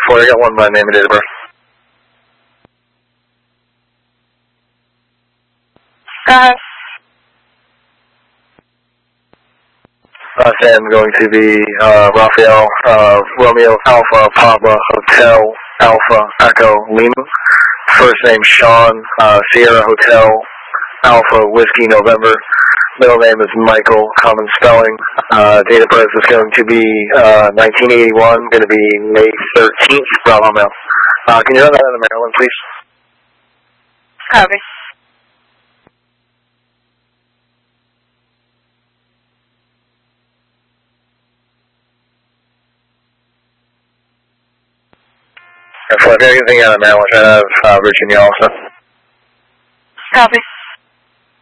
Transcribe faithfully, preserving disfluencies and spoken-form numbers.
Four, I got one by name and date of birth. Uh, Uh, Sam going to be uh, Raphael, uh, Romeo, Alpha, Papa, Hotel, Alpha, Echo, Lima. First name Sean, uh, Sierra Hotel, Alpha, Whiskey, November. Middle name is Michael, common spelling. Uh, date of birth is going to be uh, nineteen eighty-one, going to be May thirteenth, Bravo Mail. Uh, can you run that out of Maryland, please? copy. If I get anything out of Maryland, try to have uh, Virginia also. Copy.